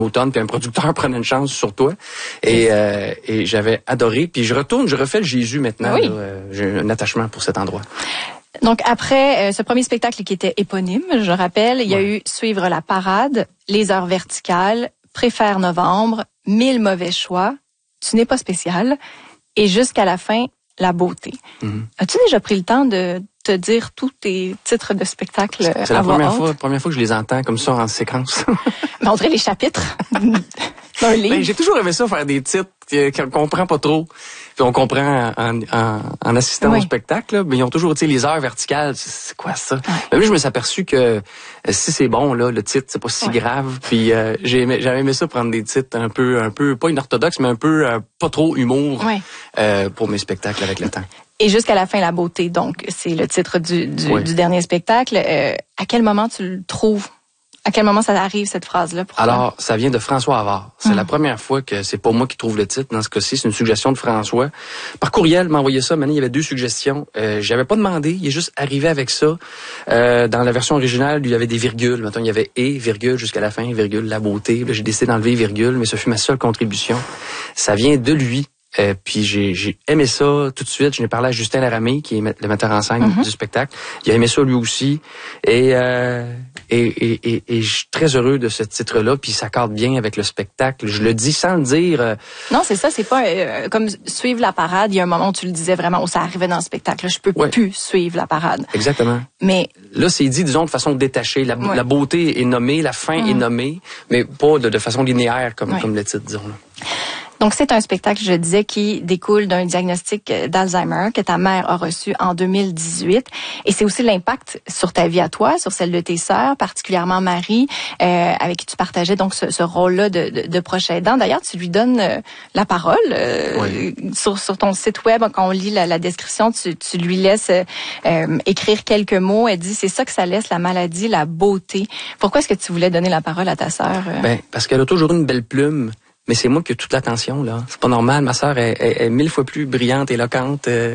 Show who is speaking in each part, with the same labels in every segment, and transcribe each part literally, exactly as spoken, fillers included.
Speaker 1: automne, puis un producteur prenait une chance sur toi. Et, euh, et j'avais adoré. Puis je retourne, je refais le Jésus maintenant.
Speaker 2: Oui.
Speaker 1: Là, euh, j'ai un attachement pour cet endroit.
Speaker 2: Donc, après euh, ce premier spectacle qui était éponyme, je rappelle, il y a
Speaker 1: Ouais.
Speaker 2: eu Suivre la parade, Les heures verticales, Préfère novembre, Mille mauvais choix, Tu n'es pas spécial, et jusqu'à la fin, La beauté.
Speaker 1: Mm-hmm.
Speaker 2: As-tu déjà pris le temps de te dire tous tes titres de spectacle à
Speaker 1: C'est la
Speaker 2: voix
Speaker 1: première
Speaker 2: haute?
Speaker 1: fois, première fois que je les entends comme ça en séquence.
Speaker 2: Mais on dirait les chapitres d'un livre.
Speaker 1: Ben, j'ai toujours aimé ça, faire des titres qu'on comprend pas trop. Puis on comprend en, en, en assistant
Speaker 2: Oui.
Speaker 1: au spectacle, là, mais ils ont toujours, tu sais, les heures verticales, c'est, c'est quoi ça?
Speaker 2: Ouais.
Speaker 1: Mais là, je me suis aperçu que euh, si c'est bon, là, le titre, c'est pas si
Speaker 2: Ouais.
Speaker 1: grave. Puis euh, j'ai aimé, j'avais aimé ça prendre des titres un peu, un peu, pas inorthodoxes, mais un peu euh, pas trop humour
Speaker 2: Ouais.
Speaker 1: euh, pour mes spectacles avec le temps.
Speaker 2: Et jusqu'à la fin, La beauté, donc c'est le titre du, du,
Speaker 1: Oui.
Speaker 2: du dernier spectacle. Euh, à quel moment tu le trouves? À quel moment ça arrive, cette phrase-là, pour toi?
Speaker 1: Alors, ça vient de François Havard. C'est
Speaker 2: Hum.
Speaker 1: la première fois que c'est pas moi qui trouve le titre. Dans ce cas-ci, c'est une suggestion de François. Par courriel, m'a envoyé ça. Maintenant, il y avait deux suggestions. Euh, j'avais pas demandé. Il est juste arrivé avec ça. Euh, dans la version originale, il y avait des virgules. Maintenant, il y avait et, virgule, jusqu'à la fin, virgule, la beauté. Là, j'ai décidé d'enlever virgule, mais ce fut ma seule contribution. Ça vient de lui. Euh, puis j'ai, j'ai aimé ça tout de suite. Je n'ai parlé à Justin Laramée, qui est le metteur en scène
Speaker 2: Mm-hmm.
Speaker 1: du spectacle. Il a aimé ça lui aussi. Et, euh, et, et, et, et je suis très heureux de ce titre-là. Puis ça cadre bien avec le spectacle. Je le dis sans le dire. Euh,
Speaker 2: Non, c'est ça, c'est pas euh, comme Suivre la parade. Il y a un moment où tu le disais vraiment, où ça arrivait dans le spectacle. Là, je peux
Speaker 1: Ouais.
Speaker 2: plus suivre la parade.
Speaker 1: exactement.
Speaker 2: Mais
Speaker 1: Là, c'est dit, disons, de façon détachée. La,
Speaker 2: Ouais.
Speaker 1: la beauté est nommée, la fin est nommée, mais pas de, de façon linéaire comme,
Speaker 2: Ouais.
Speaker 1: comme le titre, disons. Là.
Speaker 2: donc, c'est un spectacle, je disais, qui découle d'un diagnostic d'Alzheimer que ta mère a reçu en deux mille dix-huit. Et c'est aussi l'impact sur ta vie à toi, sur celle de tes sœurs, particulièrement Marie, euh, avec qui tu partageais donc ce, ce rôle-là de, de, de proche aidant. D'ailleurs, tu lui donnes euh, la parole euh,
Speaker 1: Oui.
Speaker 2: sur, sur ton site web. Quand on lit la, la description, tu, tu lui laisses euh, écrire quelques mots. Elle dit, c'est ça que ça laisse, la maladie, la beauté. Pourquoi est-ce que tu voulais donner la parole à ta sœur? euh?
Speaker 1: Ben, parce qu'elle a toujours une belle plume. Mais c'est moi qui ai toute l'attention, là. C'est pas normal. Ma sœur est, est, est mille fois plus brillante, éloquente, euh,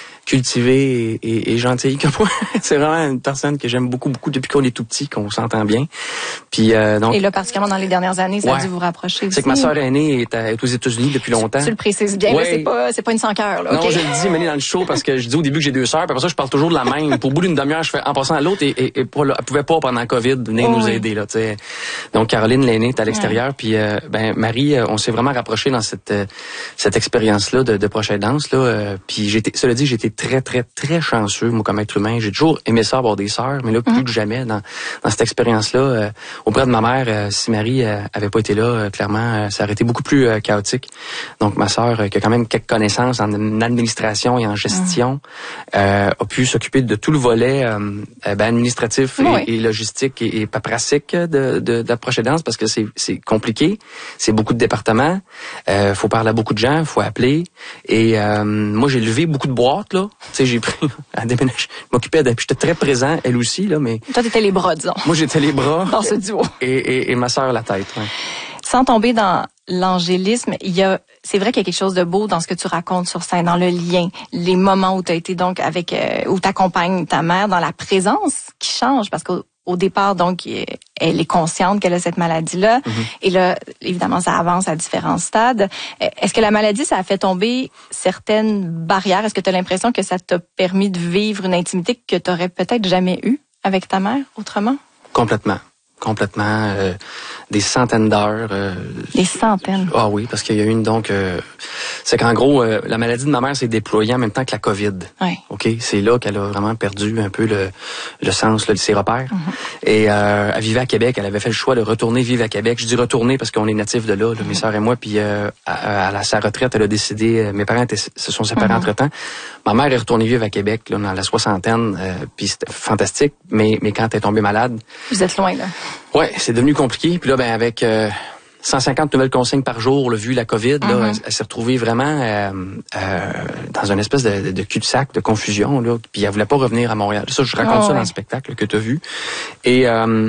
Speaker 1: cultivée et, et, et gentille que moi. C'est vraiment une personne que j'aime beaucoup, beaucoup depuis qu'on est tout petit, qu'on s'entend bien. Puis euh, donc,
Speaker 2: Et là, particulièrement dans les dernières années, ça
Speaker 1: Ouais.
Speaker 2: a dû vous rapprocher aussi.
Speaker 1: c'est que ma sœur aînée est, à- est aux États-Unis depuis longtemps.
Speaker 2: Tu le précises bien,
Speaker 1: Ouais.
Speaker 2: là, c'est pas, c'est pas une sans cœur, là.
Speaker 1: Non,
Speaker 2: ok?
Speaker 1: je le dis, Mélanie, dans le show, parce que je dis au début que j'ai deux sœurs, puis après ça, je parle toujours de la même. Pour au bout d'une demi-heure, je fais en passant à l'autre, et, et, et pas, là, elle pouvait pas, pendant le COVID, venir
Speaker 2: Oh,
Speaker 1: nous
Speaker 2: oui.
Speaker 1: aider, là, tu sais. Donc, Caroline, l'aînée, est à l'extérieur, puis, euh, ben, Marie, euh, on s'est vraiment rapprochés dans cette, euh, cette expérience-là de, de proche aidance, là. Euh, puis, j'étais, cela dit, j'étais très, très, très chanceux, moi, comme être humain. J'ai toujours aimé ça, avoir des sœurs, mais là, plus que jamais, dans, dans cette expérience-là, euh, auprès de ma mère, euh, si Marie euh, avait pas été là, euh, clairement, euh, ça aurait été beaucoup plus euh, chaotique. Donc, ma sœur, euh, qui a quand même quelques connaissances en administration et en gestion, euh, a pu s'occuper de tout le volet euh, euh, ben, administratif et,
Speaker 2: Oui.
Speaker 1: et logistique et, et paperassique de, de, de la proche aidance, parce que c'est, c'est compliqué, c'est beaucoup de départements, euh, faut parler à beaucoup de gens, faut appeler. Et euh, moi, j'ai levé beaucoup de boîtes, là. Tu sais, j'ai pris à déménager. Je m'occupais de... J'étais très présent, elle aussi, là, mais
Speaker 2: Toi, t'étais les bras, disons,
Speaker 1: moi, j'étais les bras
Speaker 2: dans ce duo.
Speaker 1: et, et, et ma sœur la tête. Ouais.
Speaker 2: Sans tomber dans l'angélisme, il y a, c'est vrai qu'il y a quelque chose de beau dans ce que tu racontes sur scène, dans le lien, les moments où tu as été donc avec, euh, où t'accompagnes ta mère, dans la présence qui change, parce qu'au au départ, donc, elle est consciente qu'elle a cette maladie-là. Mm-hmm. Et là, évidemment, ça avance à différents stades. Est-ce que la maladie, ça a fait tomber certaines barrières? Est-ce que tu as l'impression que ça t'a permis de vivre une intimité que tu aurais peut-être jamais eue avec ta mère autrement?
Speaker 1: Complètement. Complètement. Euh, des centaines d'heures. Euh,
Speaker 2: des centaines?
Speaker 1: Ah oui, parce qu'il y a eu une, donc... Euh, c'est qu'en gros, euh, la maladie de ma mère s'est déployée en même temps que la COVID.
Speaker 2: Oui.
Speaker 1: OK? C'est là qu'elle a vraiment perdu un peu le, le sens, là, de ses repères.
Speaker 2: Mm-hmm.
Speaker 1: Et euh, elle vivait à Québec. Elle avait fait le choix de retourner vivre à Québec. Je dis retourner parce qu'on est natifs de là, là, mes sœurs et moi. Puis euh, à, à sa retraite, elle a décidé... Euh, mes parents étaient, se sont séparés mm-hmm. entre-temps. Ma mère est retournée vivre à Québec, là, dans la soixantaine. Euh, puis c'était fantastique. Mais, mais quand elle est tombée malade...
Speaker 2: Vous êtes loin, là.
Speaker 1: Ouais, c'est devenu compliqué. Puis là, ben avec euh, cent cinquante nouvelles consignes par jour, là, vu la COVID, mm-hmm. là, elle, elle s'est retrouvée vraiment euh, euh, dans une espèce de, de cul-de-sac, de confusion. Là. Puis elle voulait pas revenir à Montréal. Ça, je raconte oh, ça ouais. dans le spectacle que tu as vu. Et euh,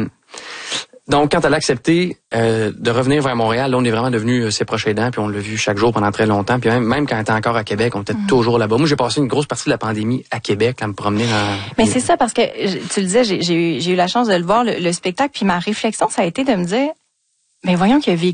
Speaker 1: donc, quand elle a accepté euh, de revenir vers Montréal, là, on est vraiment devenus ses proches aidants, puis on l'a vu chaque jour pendant très longtemps. Puis même, même quand elle était encore à Québec, on était mm. toujours là-bas. Moi, j'ai passé une grosse partie de la pandémie à Québec, à me promener dans...
Speaker 2: Mais c'est ça, parce que, tu le disais, j'ai, j'ai, eu, j'ai eu la chance de le voir, le, le spectacle, puis ma réflexion, ça a été de me dire, mais voyons qu'il a vécu